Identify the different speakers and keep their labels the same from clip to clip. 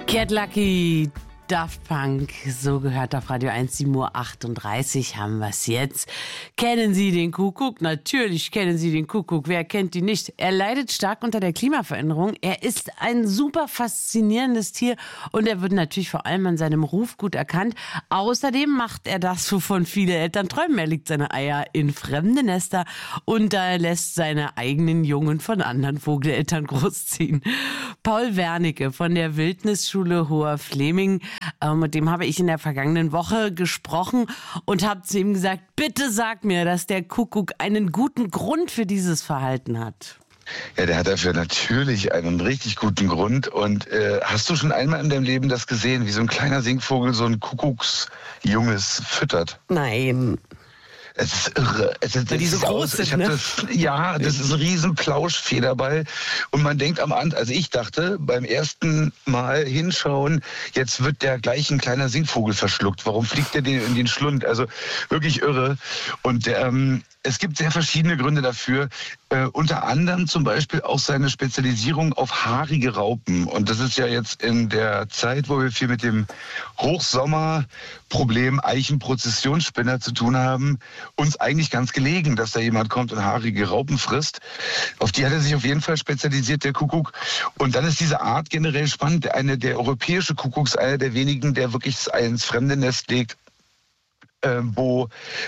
Speaker 1: Get Lucky, Daft Punk, so gehört auf Radio 1, 7:38 Uhr haben wir es jetzt. Kennen Sie den Kuckuck? Natürlich kennen Sie den Kuckuck. Wer kennt ihn nicht? Er leidet stark unter der Klimaveränderung. Er ist ein super faszinierendes Tier und er wird natürlich vor allem an seinem Ruf gut erkannt. Außerdem macht er das, wovon viele Eltern träumen. Er legt seine Eier in fremde Nester und er lässt seine eigenen Jungen von anderen Vogeleltern großziehen. Paul Wernicke von der Wildnisschule Hoher Fleming, mit dem habe ich in der vergangenen Woche gesprochen und habe zu ihm gesagt, bitte sag mir, dass der Kuckuck einen guten Grund für dieses Verhalten hat.
Speaker 2: Ja, der hat dafür natürlich einen richtig guten Grund. Und hast du schon einmal in deinem Leben das gesehen, wie so ein kleiner Singvogel so ein Kuckucksjunges füttert?
Speaker 1: Nein.
Speaker 2: Es ist irre.
Speaker 1: Weil die so groß sind, ne?
Speaker 2: Das ist ein riesen Plauschfederball. Und man denkt also ich dachte beim ersten Mal hinschauen, jetzt wird der gleich ein kleiner Singvogel verschluckt. Warum fliegt der den in den Schlund? Also wirklich irre. Und es gibt sehr verschiedene Gründe dafür. Unter anderem zum Beispiel auch seine Spezialisierung auf haarige Raupen. Und das ist ja jetzt in der Zeit, wo wir viel mit dem Hochsommerproblem Eichenprozessionsspinner zu tun haben, uns eigentlich ganz gelegen, dass da jemand kommt und haarige Raupen frisst. Auf die hat er sich auf jeden Fall spezialisiert, der Kuckuck. Und dann ist diese Art generell spannend. Der europäische Kuckuck ist einer der wenigen, der wirklich ins fremde Nest legt, wo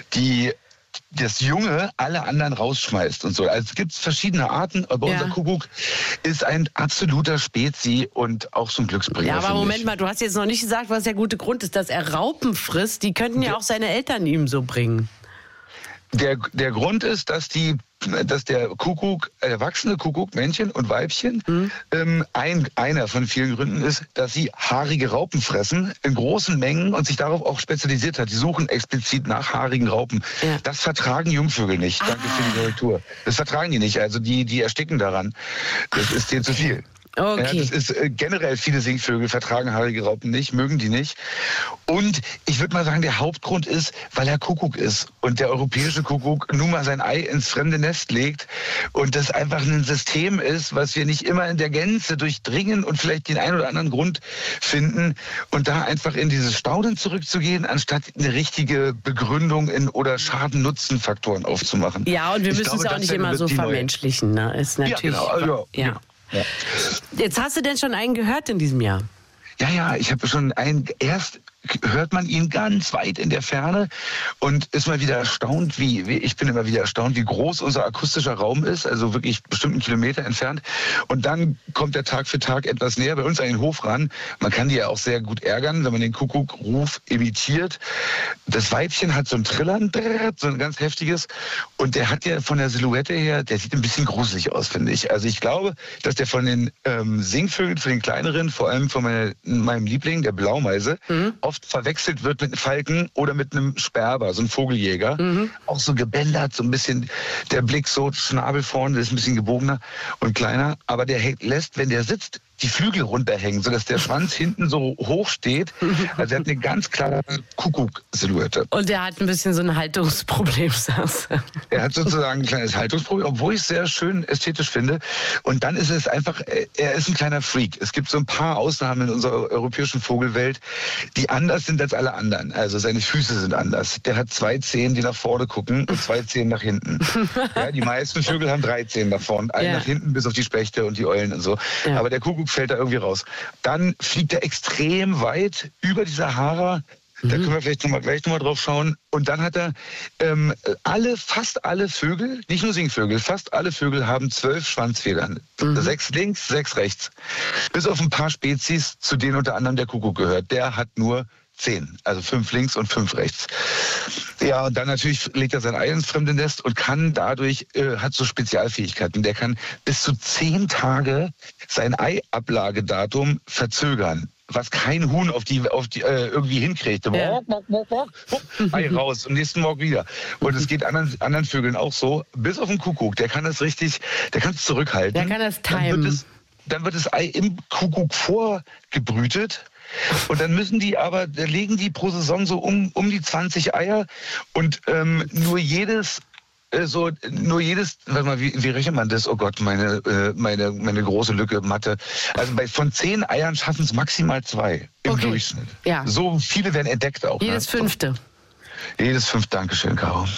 Speaker 2: das Junge alle anderen rausschmeißt und so. Also es gibt verschiedene Arten, aber unser Kuckuck ist ein absoluter Spezi und auch so ein Glücksbringer.
Speaker 1: Ja, aber Moment mal, du hast jetzt noch nicht gesagt, was der gute Grund ist, dass er Raupen frisst. Die könnten ja auch seine Eltern ihm so bringen.
Speaker 2: Der Grund ist, dass der Kuckuck, erwachsene Kuckuck, Männchen und Weibchen, einer von vielen Gründen ist, dass sie haarige Raupen fressen in großen Mengen und sich darauf auch spezialisiert hat. Die suchen explizit nach haarigen Raupen. Ja. Das vertragen Jungvögel nicht. Danke für die Korrektur. Das vertragen die nicht. Also die ersticken daran. Das ist denen zu viel.
Speaker 1: Okay.
Speaker 2: Ja, das ist generell, viele Singvögel vertragen haarige Raupen nicht, mögen die nicht. Und ich würde mal sagen, der Hauptgrund ist, weil er Kuckuck ist und der europäische Kuckuck nun mal sein Ei ins fremde Nest legt und das einfach ein System ist, was wir nicht immer in der Gänze durchdringen und vielleicht den einen oder anderen Grund finden und da einfach in dieses Staunen zurückzugehen, anstatt eine richtige Begründung oder Schaden-Nutzen-Faktoren aufzumachen.
Speaker 1: Ja, und wir müssen es auch nicht immer so vermenschlichen. Ne? Ist natürlich, ja. Jetzt hast du denn schon einen gehört in diesem Jahr?
Speaker 2: Ja, ich habe schon erst hört man ihn ganz weit in der Ferne und ist mal wieder erstaunt, ich bin immer wieder erstaunt, wie groß unser akustischer Raum ist, also wirklich bestimmt einen Kilometer entfernt. Und dann kommt er Tag für Tag etwas näher bei uns an den Hof ran. Man kann die ja auch sehr gut ärgern, wenn man den Kuckuckruf imitiert. Das Weibchen hat so ein Trillern, so ein ganz heftiges. Und der hat ja von der Silhouette her, der sieht ein bisschen gruselig aus, finde ich. Also ich glaube, dass der von den Singvögeln, von den kleineren, vor allem von meinem Liebling, der Blaumeise, oft verwechselt wird mit einem Falken oder mit einem Sperber, so ein Vogeljäger. Auch so gebändert, so ein bisschen der Blick so, Schnabel vorne, der ist ein bisschen gebogener und kleiner. Aber der lässt, wenn der sitzt, die Flügel runterhängen, sodass der Schwanz hinten so hoch steht. Also er hat eine ganz klare Kuckuck-Silhouette.
Speaker 1: Und er hat ein bisschen so ein Haltungsproblem, sagst du.
Speaker 2: Er hat sozusagen ein kleines Haltungsproblem, obwohl ich es sehr schön ästhetisch finde. Und dann ist es einfach, er ist ein kleiner Freak. Es gibt so ein paar Ausnahmen in unserer europäischen Vogelwelt, die anders sind als alle anderen. Also seine Füße sind anders. Der hat 2 Zehen, die nach vorne gucken und 2 Zehen nach hinten. Ja, die meisten Vögel haben 3 Zehen nach vorne, einen nach hinten, bis auf die Spechte und die Eulen und so. Ja. Aber der Kuckuck fällt da irgendwie raus. Dann fliegt er extrem weit über die Sahara. Da können wir vielleicht gleich nochmal drauf schauen. Und dann hat er fast alle Vögel, nicht nur Singvögel, fast alle Vögel haben 12 Schwanzfedern. 6 links, 6 rechts. Bis auf ein paar Spezies, zu denen unter anderem der Kuckuck gehört. Der hat nur 10, also 5 links und 5 rechts. Ja, und dann natürlich legt er sein Ei ins fremde Nest und kann dadurch, hat so Spezialfähigkeiten. Der kann bis zu 10 Tage sein Eiablagedatum verzögern. Was kein Huhn auf die irgendwie hinkriegt. Ei raus, am nächsten Morgen wieder. Und es geht anderen Vögeln auch so. Bis auf den Kuckuck, der kann das zurückhalten.
Speaker 1: Der kann das timen.
Speaker 2: Dann wird das Ei im Kuckuck vorgebrütet. Und dann legen die pro Saison so um die 20 Eier und nur jedes so nur jedes, warte mal, wie rechnet man das? Oh Gott, meine große Lücke, Mathe. Also von 10 Eiern schaffen es maximal 2 im Durchschnitt.
Speaker 1: Ja.
Speaker 2: So viele werden entdeckt auch.
Speaker 1: Jedes 5.
Speaker 2: Jedes 5, Dankeschön, Caro.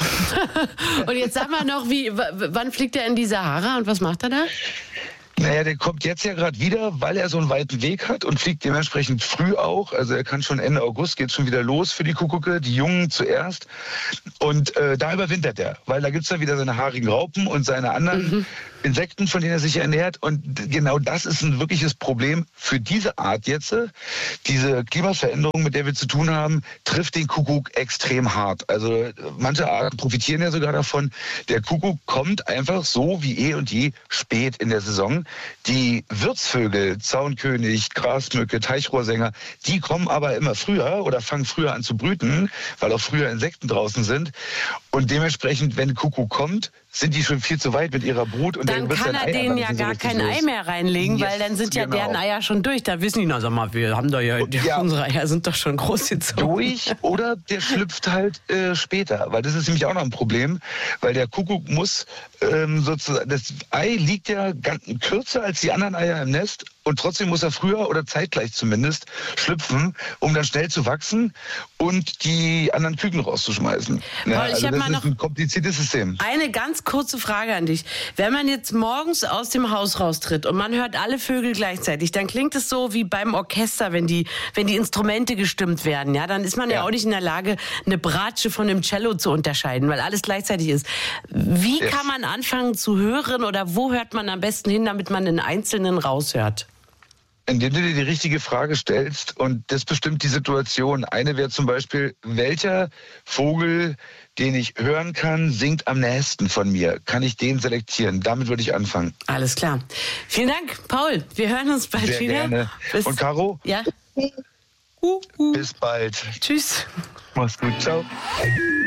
Speaker 1: Und jetzt sag mal noch, wann fliegt er in die Sahara und was macht er da?
Speaker 2: Naja, der kommt jetzt ja gerade wieder, weil er so einen weiten Weg hat und fliegt dementsprechend früh auch. Also er kann schon Ende August, geht schon wieder los für die Kuckucke, die Jungen zuerst. Und da überwintert er, weil da gibt's dann wieder seine haarigen Raupen und seine anderen Insekten, von denen er sich ernährt. Und genau das ist ein wirkliches Problem für diese Art jetzt. Diese Klimaveränderung, mit der wir zu tun haben, trifft den Kuckuck extrem hart. Also manche Arten profitieren ja sogar davon. Der Kuckuck kommt einfach so wie eh und je spät in der Saison. Die Wirtsvögel, Zaunkönig, Grasmücke, Teichrohrsänger, die kommen aber immer früher oder fangen früher an zu brüten, weil auch früher Insekten draußen sind. Und dementsprechend, wenn Kuckuck kommt, sind die schon viel zu weit mit ihrer Brut. Und
Speaker 1: dann kann er denen ja gar kein Ei mehr reinlegen, weil dann sind ja deren Eier schon durch. Da wissen die, na sag mal, wir haben da ja, unsere Eier sind doch schon groß gezogen.
Speaker 2: Durch oder der schlüpft halt später, weil das ist nämlich auch noch ein Problem, weil der Kuckuck muss sozusagen, das Ei liegt ja kürzer als die anderen Eier im Nest und trotzdem muss er früher oder zeitgleich zumindest schlüpfen, um dann schnell zu wachsen und die anderen Küken rauszuschmeißen. Ja,
Speaker 1: also das ist
Speaker 2: ein kompliziertes System.
Speaker 1: Eine ganz kurze Frage an dich. Wenn man jetzt morgens aus dem Haus raustritt und man hört alle Vögel gleichzeitig, dann klingt es so wie beim Orchester, wenn die Instrumente gestimmt werden. Ja, dann ist man ja auch nicht in der Lage, eine Bratsche von einem Cello zu unterscheiden, weil alles gleichzeitig ist. Wie kann man anfangen zu hören oder wo hört man am besten hin, damit man den Einzelnen raushört?
Speaker 2: Indem du dir die richtige Frage stellst und das bestimmt die Situation. Eine wäre zum Beispiel, welcher Vogel, den ich hören kann, singt am nächsten von mir? Kann ich den selektieren? Damit würde ich anfangen.
Speaker 1: Alles klar. Vielen Dank, Paul. Wir hören uns bald
Speaker 2: Sehr
Speaker 1: wieder.
Speaker 2: Gerne. Und Caro?
Speaker 1: Ja.
Speaker 2: Bis bald.
Speaker 1: Tschüss.
Speaker 2: Mach's gut. Ciao.